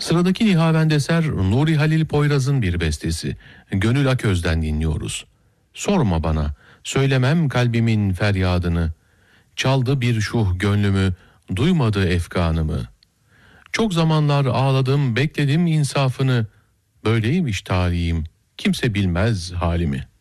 Sıradaki nihavend eser Nuri Halil Poyraz'ın bir bestesi. Gönül Aköz'den dinliyoruz. Sorma bana, söylemem kalbimin feryadını. Çaldı bir şuh gönlümü, duymadı efkanımı. Çok zamanlar ağladım, bekledim insafını. Böyleymiş tarihim, kimse bilmez halimi.